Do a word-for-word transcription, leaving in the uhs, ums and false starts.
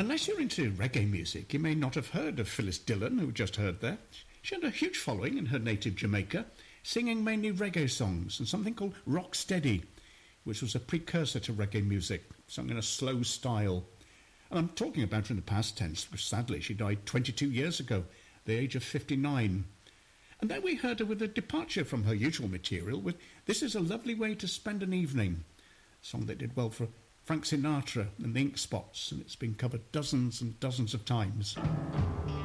Unless you're into reggae music, you may not have heard of Phyllis Dillon, who we just heard there. She had a huge following in her native Jamaica, singing mainly reggae songs and something called rock steady, which was a precursor to reggae music, sung in a slow style. And I'm talking about her in the past tense, because sadly she died twenty-two years ago, at the age of fifty-nine. And then we heard her with a departure from her usual material with This Is a Lovely Way to Spend an Evening, a song that did well for Frank Sinatra and the Ink Spots, and it's been covered dozens and dozens of times.